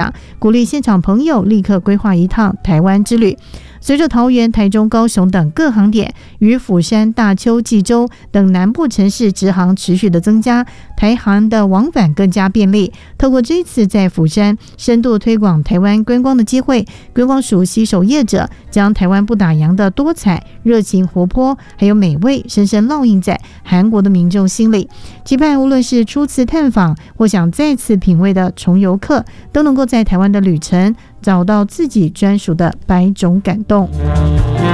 下，鼓励现场朋友立刻规划一趟台湾之旅。随着桃园、台中、高雄等各航点与釜山、大邱、济州等南部城市直航持续的增加，台航的往返更加便利。透过这次在釜山深度推广台湾观光的机会，观光署携手业者，将台湾不打烊的多彩、热情、活泼还有美味深深烙印在韩国的民众心里，期盼无论是初次探访或想再次品味的重游客，都能够在台湾的旅程找到自己专属的百种感动。